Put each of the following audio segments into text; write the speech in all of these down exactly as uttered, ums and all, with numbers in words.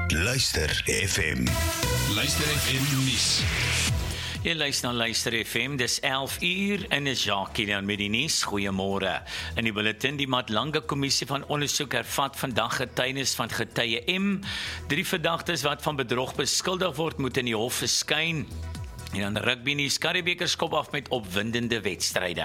Luister F M. Luister F M nuus. Jy luister na Luister F M, dis elf uur en is Jacques Kilian met die nuus. Goeiemôre. In die bulletin, die Madlanga Kommissie van Ondersoek hervat vandag getuienis van getuie M. Drie verdagtes wat van bedrog beskuldig word, moet in die hof verskyn. En dan rugby nuus, Karibeker skop af met opwindende wedstryde.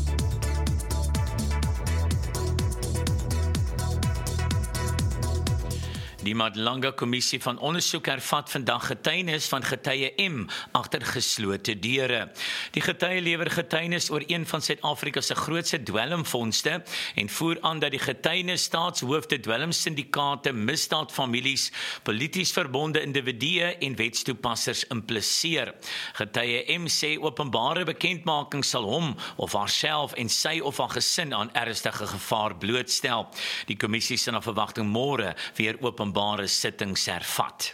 Die Madlanga Kommissie van Ondersoek hervat vandag getuienis van getuie M agter geslote deure. Die getuie lewer getuienis oor een van Suid-Afrika se grootste dwelmvondste en voer aan dat die getuienis staatshoofde, dwelmsyndikaate, misdaadfamilies, polities verbonde individue en wetstoepassers impliseer. Getuie M sê openbare bekendmaking sal hom of haarself en sy of haar gesin aan ernstige gevaar blootstel. Die kommissie sal na verwagting môre weer openbaar Openbare sittings hervat.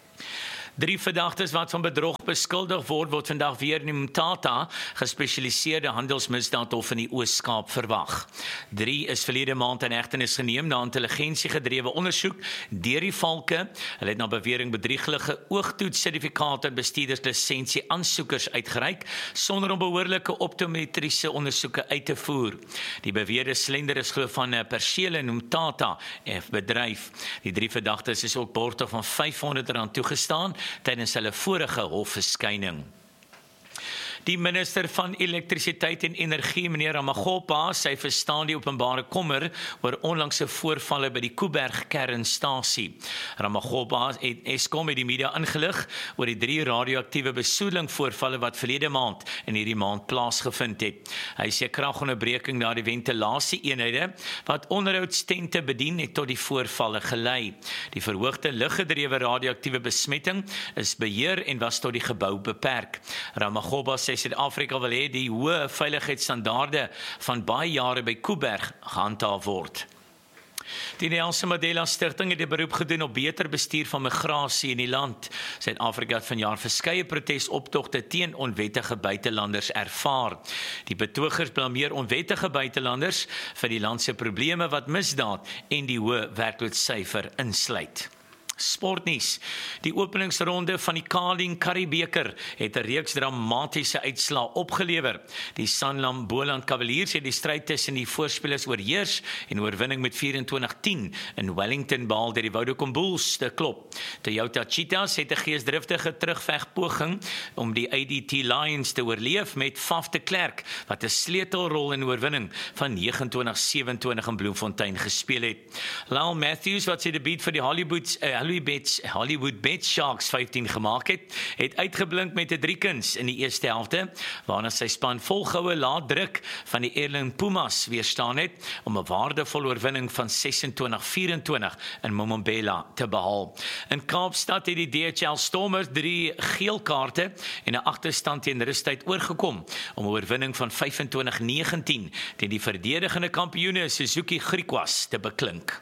Drie verdagtes wat van bedrog beskuldig word, word vandag weer in die Mthatha, gespesialiseerde handelsmisdaadhof in die Oos-Kaap verwag. Drie is verlede maand in hegtenis geneem na intelligensiegedrewe ondersoek deur die valke. Hulle het na bewering bedrieglike oogtoetssertifikate en bestuurderslisensie aansoekers uitgereik, sonder om behoorlike optometriese ondersoeke uit te voer. Die beweerde slender is glo van 'n perseel in Mthatha bedryf. Die drie verdagtes is ook borgte van vyfhonderd rand toegestaan tydens hulle vorige hofverskyning. Die minister van elektrisiteit en energie, meneer Ramaghopa, sy verstaan die openbare kommer oor onlangse voorvalle by die Koeberg kernstasie. Ramaghopa het Eskom met die media ingelig oor die drie radioaktiewe besoedeling voorvalle wat verlede maand in hierdie maand plaasgevind het. Hy sê kragonderbreking na die ventilasieeenhede wat onderhoudstente bedien het tot die voorvalle gelei. Die verhoogde liggedrewe radioaktiewe besmetting is beheer en was tot die gebou beperk. Ramaghopa sê Suid-Afrika wil hê die hoë veiligheidsstandaarde van baie jare by Koeberg gehandhaaf word. Die Nelson Mandela Stichting het 'n beroep gedoen op beter bestuur van migrasie in die land. Suid-Afrika het vanjaar verskeie protesoptogte teen onwettige buitelanders ervaar. Die betogers blameer onwettige buitelanders vir die land se probleme wat misdaad en die hoë werkloosheidssyfer insluit. Sportnuus. Die openingsronde van die Carling Karibeker het 'n reeks dramatiese uitslae opgelewer. Die Sanlam Boland Cavaliers het die stryd tussen die voorspelers oorheers en oorwinning met vyf-en-twintig tien in Wellington behaal deur die Vodacom Bulls te klop. Toyota Cheetahs het 'n geesdriftige terugvegpoging om die A D T Lions te oorleef met Faf de Klerk wat 'n sleutelrol in oorwinning van negenentwintig sewenentwintig in Bloemfontein gespeel het. Lyle Matthews wat sy debuut vir die Hollywood uh, Hollywood Bet Sharks vyftien gemaak het, het uitgeblink met 'n driekens in die eerste helfte, waarna sy span volgehoue laat druk van die Erling Pumas weerstaan het om 'n waardevolle oorwinning van sesentwintig vyf-en-twintig in Momombela te behaal. In Kaapstad het die D H L Stormers drie geel kaarte en 'n agterstand teen rustyd oorgekom om 'n oorwinning van vyf-en-twintig negentien teen die verdedigende kampioene Suzuki Griquas te beklink.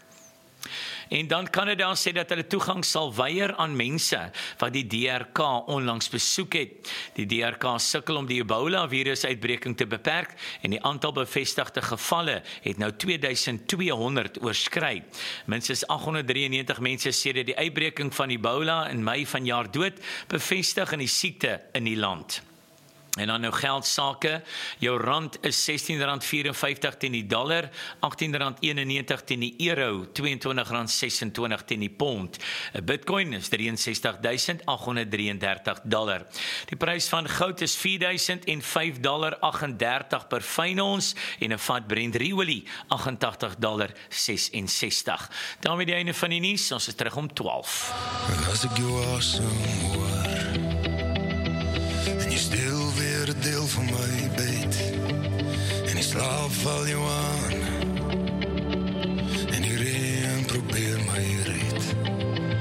En dan Kanada sê dat hulle toegang sal weier aan mense wat die D R K onlangs besoek het. Die D R K sukkel om die Ebola-virusuitbreking te beperk en die aantal bevestigde gevalle het nou twee duisend twee honderd oorskry. Minstens agthonderddrieënnegentig mense sedert die uitbreking van Ebola in Mei vanjaar dood, bevestig in die siekte in die land. En dan nou geldsake, jou rand is sestien rand vyf-en-vyftig teen die dollar, agttien rand eenennegentig teen die euro, tweeëntwintig rand sesentwintig teen die pond. 'n Bitcoin is ses drie duisend agt honderd drieëndertig dollar. Die prys van goud is vier duisend vyf dollar agt-en-dertig per fyn ons en 'n vat Brent olie agt-en-tagtig dollar sesensestig. Daarmee die einde van die nuus, ons is terug om twaalf. As ek jou asem hoor en jy stil weer 'n deel van my bed en die slaap val jou aan